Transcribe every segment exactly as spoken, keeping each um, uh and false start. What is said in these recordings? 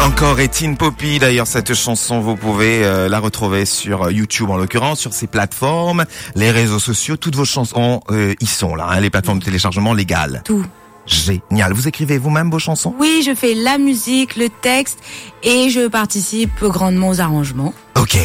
Encore et Teen Poppy. D'ailleurs, cette chanson, vous pouvez euh, la retrouver sur YouTube en l'occurrence, sur ces plateformes, les réseaux sociaux. Toutes vos chansons euh, y sont là, hein, les plateformes de téléchargement légales. Tout. Génial. Vous écrivez vous-même vos chansons? Oui, je fais la musique, le texte et je participe grandement aux arrangements. Ok.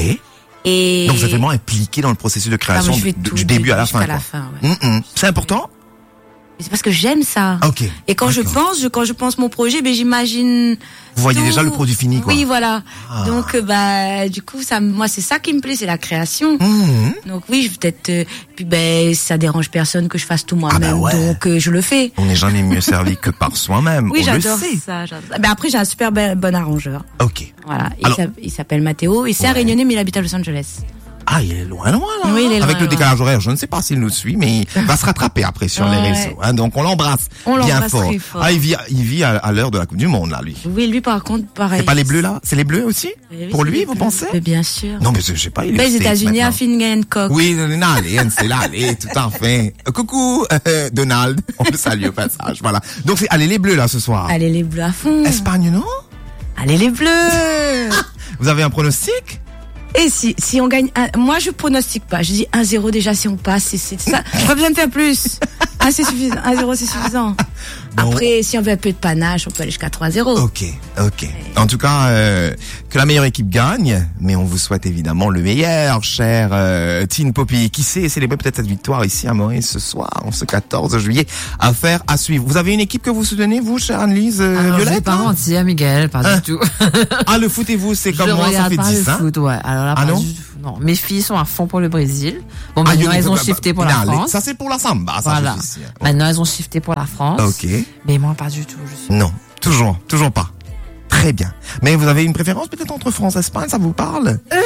Et donc vous êtes vraiment impliqué dans le processus de création ah, du, tout, du début à la fin. À la fin ouais. mm-hmm. C'est important? C'est parce que j'aime ça. Ok. Et quand D'accord. je pense, je, quand je pense mon projet, ben j'imagine. Vous voyez tout. déjà le produit fini, quoi. Oui, voilà. Ah. Donc, bah, du coup, ça, moi, c'est ça qui me plaît, c'est la création. Mmh. Donc oui, je peut-être. Euh, puis ben, ça dérange personne que je fasse tout moi-même, Ah bah ouais. donc euh, je le fais. On n'est jamais mieux servi que par soi-même. Oui, on j'adore le sait. ça. J'adore. Ben après, j'ai un super bon, bon arrangeur. Ok. Voilà. Il, Alors- s'appelle, il s'appelle Mathéo et c'est un Ouais. Réunionnais, mais il habite à Los Angeles. Ah, il est loin, loin, là. Oui, il est Avec loin, le décalage loin. horaire, je ne sais pas s'il nous suit, mais il va se rattraper après sur les Ouais. réseaux. Hein, donc on l'embrasse On bien l'embrasse fort. très fort. Ah, il vit, il vit à, à l'heure de la Coupe du Monde, là, lui. Oui, lui par contre, pareil. C'est pas les bleus, là? C'est les bleus aussi? Oui, Pour c'est lui, les vous bleus. pensez? Mais bien sûr. Non, mais je sais pas, il est Ben, aux les States États-Unis à maintenant. Finnegan-Cock. Oui, allez, c'est là, allez, tout à fait. Euh, coucou, euh, Donald. On le salue au passage, voilà. Donc c'est, allez, les bleus, là, ce soir. Allez les bleus à fond. Espagne, non? Allez les bleus. Vous avez un pronostic? Et si si on gagne un, moi je pronostique pas. Je dis un zéro déjà si on passe, c'est c'est ça. Pas besoin de faire plus. un c'est suffisant, un zéro c'est suffisant. Bon. Après si on veut un peu de panache, on peut aller jusqu'à trois zéro. Ok, ok. En tout cas, euh, que la meilleure équipe gagne, mais on vous souhaite évidemment le meilleur, cher euh, Teen Poppy. Qui sait célébrer peut-être cette victoire ici à Maurice ce soir, en ce quatorze juillet. Affaire à suivre. Vous avez une équipe que vous soutenez, vous, chère Anne-Lise euh, Alors, je vais Violette? pas hein mentir, Miguel, pas Hein du tout. Ah, le foot et vous, c'est comme je moi, ça regarde fait pas dix, le hein? foot, ouais. Alors là, Ah pas non du tout. Non, mes filles sont à fond pour le Brésil. Bon, Ah, maintenant, il y a- elles ont bah, shifté pour bah, la allez, France. Ça, c'est pour la samba, ça, Voilà. je suis sûr. Maintenant, elles ont shifté pour la France. Ok. Mais moi, pas du tout. Je suis... Non, toujours, toujours pas. Très bien. Mais vous avez une préférence peut-être entre France et Espagne, ça vous parle? Euh,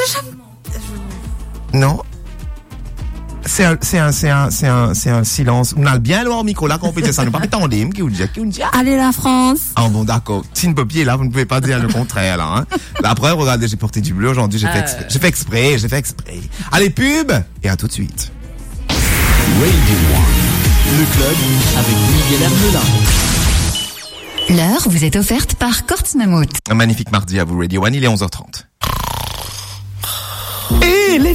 Non? C'est un, c'est un, c'est un, c'est un, c'est un silence. On a bien loin au micro là quand on fait ça. Nous pas attendre, qui vous dit, qui vous dit. Allez, la France! Ah bon, d'accord. Teen Poppy est là, vous ne pouvez pas dire le contraire là. Hein. La preuve, regardez, j'ai porté du bleu aujourd'hui, j'ai fait Euh. exprès. J'ai fait exprès, j'ai fait exprès. Allez, pub et à tout de suite. Radio One, le club avec Miguel Hermelin. L'heure vous est offerte par Kortz Mammut. Un magnifique mardi à vous, Radio One, il est onze heures trente.